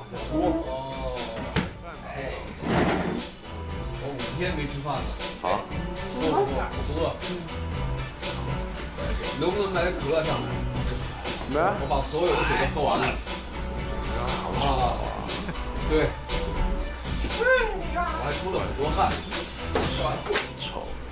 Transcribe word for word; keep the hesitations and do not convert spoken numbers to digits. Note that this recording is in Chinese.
哦，哎，我五天没吃饭了。 好， 不不不，我不饿。能不能来可乐上来？ 没， 我把所有的水都喝完了。啊，对，我还出了很多汗。 丑。